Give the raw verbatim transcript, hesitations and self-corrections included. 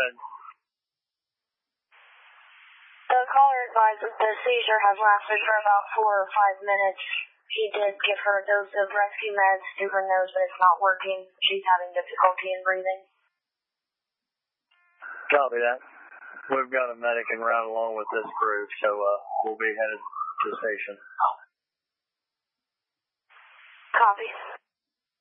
ahead. The caller advised that the seizure has lasted for about four or five minutes. He did give her a dose of rescue meds through her nose, but it's not working. She's having difficulty in breathing. Copy that. We've got a medic en route along with this crew, so uh, we'll be headed to the station. Copy.